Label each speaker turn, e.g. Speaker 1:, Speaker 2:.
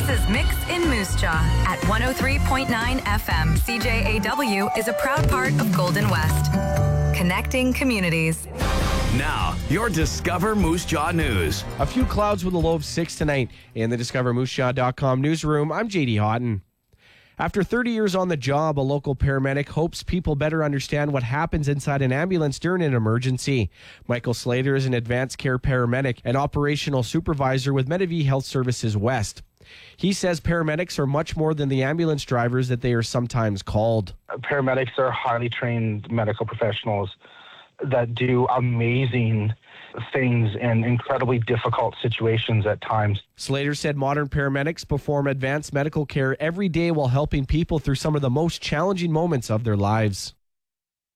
Speaker 1: This is Mix in Moose Jaw at 103.9 FM. CJAW is a proud part of Golden West. Connecting communities.
Speaker 2: Now, your Discover Moose Jaw News.
Speaker 3: A few clouds with a low of 6 tonight. In the DiscoverMooseJaw.com newsroom, I'm JD Houghton. After 30 years on the job, a local paramedic hopes people better understand what happens inside an ambulance during an emergency. Michael Slater is an advanced care paramedic and operational supervisor with Medivie Health Services West. He says paramedics are much more than the ambulance drivers that they are sometimes called.
Speaker 4: Paramedics are highly trained medical professionals that do amazing things in incredibly difficult situations at times.
Speaker 3: Slater said modern paramedics perform advanced medical care every day while helping people through some of the most challenging moments of their lives.